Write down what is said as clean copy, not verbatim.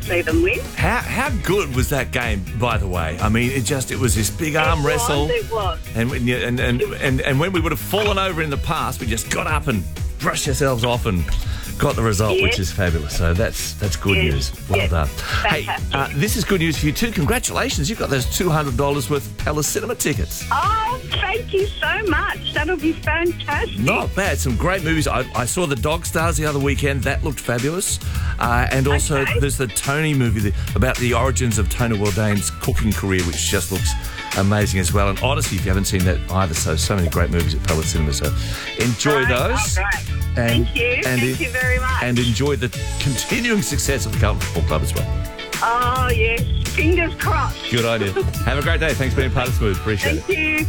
see them win. How good was that game, by the way? I mean, it was this big arm wrestle. It was. And when we would have fallen over in the past, we just got up and brushed ourselves off and got the result, which is fabulous. So that's good news. Well done. Fantastic. Hey, this is good news for you too. Congratulations. You've got those $200 worth of Palace Cinema tickets. Oh, thank you so much. That'll be fantastic. Not bad. Some great movies. I saw The Dog Stars the other weekend. That looked fabulous. And also there's the Tony movie about the origins of Tony Bourdain's cooking career, which just looks amazing as well. And Odyssey, if you haven't seen that either. So many great movies at Palace Cinema. So enjoy those. Thank you. Thank you very much. And enjoy the continuing success of the Carlton Football Club as well. Oh, yes. Fingers crossed. Good idea. Have a great day. Thanks for being part of Smooth. Appreciate it. Thank you.